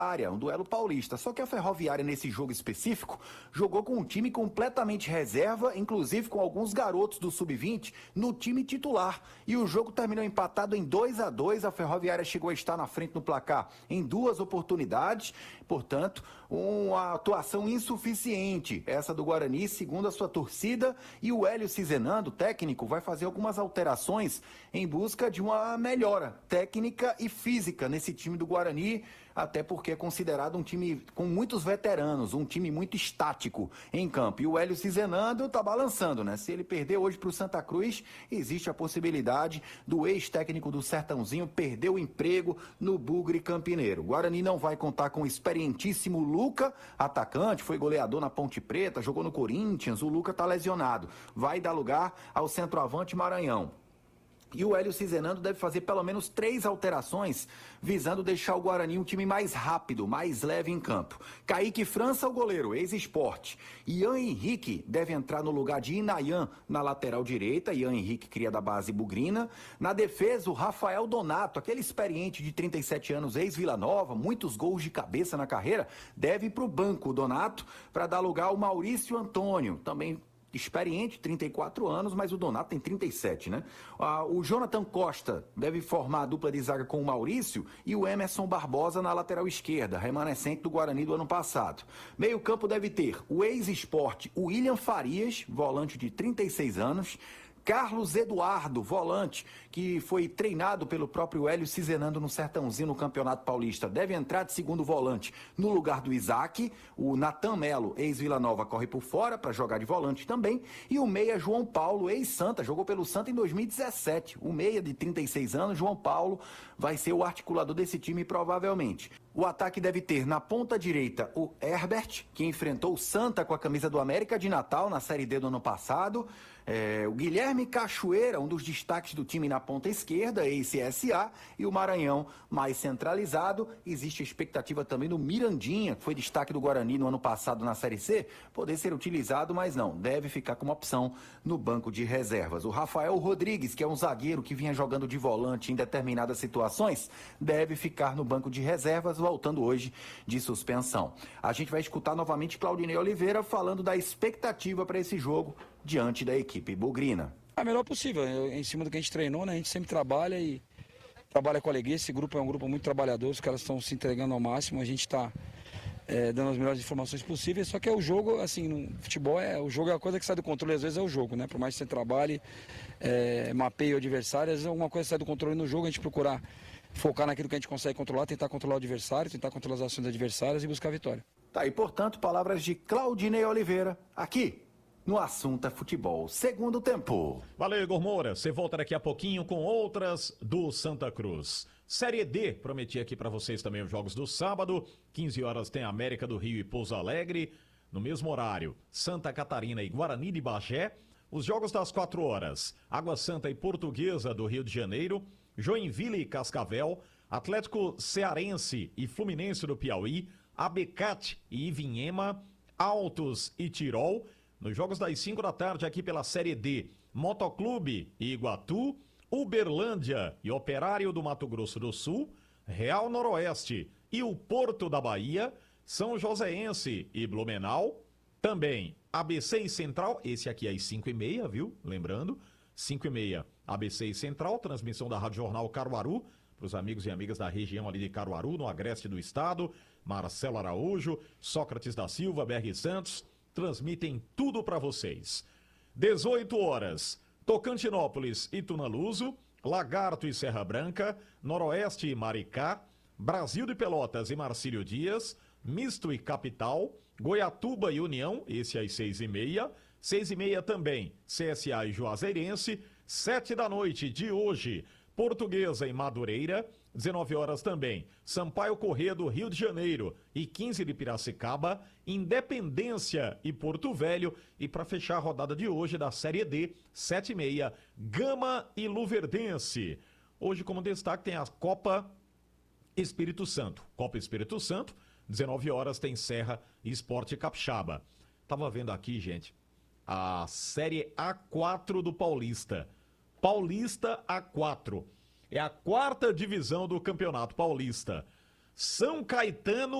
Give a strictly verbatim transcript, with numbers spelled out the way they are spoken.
um duelo paulista. Só que a Ferroviária, nesse jogo específico, jogou com um time completamente reserva, inclusive com alguns garotos do sub vinte no time titular. E o jogo terminou empatado em dois a dois. A Ferroviária chegou a estar na frente no placar em duas oportunidades. Portanto, uma atuação insuficiente, essa do Guarani, segundo a sua torcida. E o Hélio Cizenando, técnico, vai fazer algumas alterações em busca de uma melhora técnica e física nesse time do Guarani, até porque é considerado um time com muitos veteranos, um time muito estático em campo. E o Hélio Cizenando tá balançando, né? Se ele perder hoje para o Santa Cruz, existe a possibilidade do ex-técnico do Sertãozinho perder o emprego no Bugre Campineiro. O Guarani não vai contar com o experientíssimo Luca, atacante, foi goleador na Ponte Preta, jogou no Corinthians, o Luca tá lesionado. Vai dar lugar ao centroavante Maranhão. E o Hélio Cizenando deve fazer pelo menos três alterações, visando deixar o Guarani um time mais rápido, mais leve em campo. Kaique França, o goleiro, ex-esporte. Ian Henrique deve entrar no lugar de Inayan na lateral direita. Ian Henrique, cria da base bugrina. Na defesa, o Rafael Donato, aquele experiente de trinta e sete anos, ex-Vila Nova, muitos gols de cabeça na carreira, deve ir para o banco, o Donato, para dar lugar ao Maurício Antônio, também experiente, trinta e quatro anos, mas o Donato tem trinta e sete, né? Ah, o Jonathan Costa deve formar a dupla de zaga com o Maurício e o Emerson Barbosa na lateral esquerda, remanescente do Guarani do ano passado. Meio campo deve ter o ex-esporte William Farias, volante de trinta e seis anos, Carlos Eduardo, volante, que foi treinado pelo próprio Hélio Cizenando no Sertãozinho no Campeonato Paulista, deve entrar de segundo volante no lugar do Isaac. O Natan Melo, ex-Vila Nova, corre por fora para jogar de volante também. E o meia João Paulo, ex-Santa, jogou pelo Santa em dois mil e dezessete. O meia de trinta e seis anos, João Paulo, vai ser o articulador desse time provavelmente. O ataque deve ter na ponta direita o Herbert, que enfrentou o Santa com a camisa do América de Natal na Série D do ano passado. É, o Guilherme Cachoeira, um dos destaques do time na ponta esquerda, ex-C S A, e o Maranhão mais centralizado. Existe a expectativa também do Mirandinha, que foi destaque do Guarani no ano passado na Série C, poder ser utilizado, mas não, deve ficar como opção no banco de reservas. O Rafael Rodrigues, que é um zagueiro que vinha jogando de volante em determinadas situações, deve ficar no banco de reservas, voltando hoje de suspensão. A gente vai escutar novamente Claudinei Oliveira falando da expectativa para esse jogo diante da equipe bugrina. A melhor possível, em cima do que a gente treinou, né? A gente sempre trabalha e trabalha com alegria. Esse grupo é um grupo muito trabalhador, os caras estão se entregando ao máximo, a gente está é, dando as melhores informações possíveis, só que é o jogo, assim, no futebol, é, o jogo é a coisa que sai do controle, às vezes é o jogo, né? Por mais que você trabalhe, é, mapeie o adversário, às vezes alguma coisa sai do controle no jogo, a gente procurar focar naquilo que a gente consegue controlar, tentar controlar o adversário, tentar controlar as ações adversárias e buscar a vitória. Tá, e portanto, palavras de Claudinei Oliveira, aqui no Assunto é Futebol, segundo tempo. Valeu, Igor Moura. Você volta daqui a pouquinho com outras do Santa Cruz. Série D, prometi aqui para vocês também os jogos do sábado. quinze horas tem América do Rio e Pouso Alegre. No mesmo horário, Santa Catarina e Guarani de Bagé. Os jogos das quatro horas, Água Santa e Portuguesa do Rio de Janeiro. Joinville e Cascavel. Atlético Cearense e Fluminense do Piauí. Abecate e Ivinhema. Altos e Tirol. Nos jogos das cinco da tarde aqui pela Série D, Motoclube e Iguatu, Uberlândia e Operário do Mato Grosso do Sul, Real Noroeste e o Porto da Bahia, São Joséense e Blumenau, também A B C e Central, esse aqui é às cinco e meia, viu? Lembrando, cinco e meia, A B C e Central, transmissão da Rádio Jornal Caruaru, para os amigos e amigas da região ali de Caruaru, no agreste do estado, Marcelo Araújo, Sócrates da Silva, B R Santos, transmitem tudo para vocês. dezoito horas, Tocantinópolis e Tunaluso, Lagarto e Serra Branca, Noroeste e Maricá, Brasil de Pelotas e Marcílio Dias, Misto e Capital, Goiatuba e União, esse às seis e meia, seis e meia também, C S A e Juazeirense, sete da noite de hoje, Portuguesa e Madureira, dezenove horas também, Sampaio Corrêa do Rio de Janeiro e quinze de Piracicaba, Independência e Porto Velho, e para fechar a rodada de hoje da Série D, sete e meia, Gama e Luverdense. Hoje como destaque tem a Copa Espírito Santo. Copa Espírito Santo, dezenove horas tem Serra e Sport Capixaba. Tava vendo aqui, gente, a Série A quatro do Paulista. Paulista A quatro. É a quarta divisão do Campeonato Paulista. São Caetano